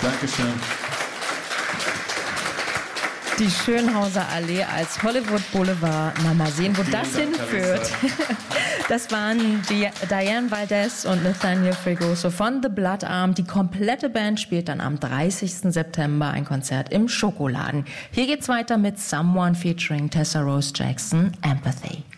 Dankeschön. Die Schönhauser Allee als Hollywood Boulevard. Mal sehen, wo das hinführt. Das waren die Diane Valdez und Nathaniel Fregoso von The Blood Arm. Die komplette Band spielt dann am 30. September ein Konzert im Schokoladen. Hier geht's weiter mit Someone featuring Tessa Rose Jackson, Empathy.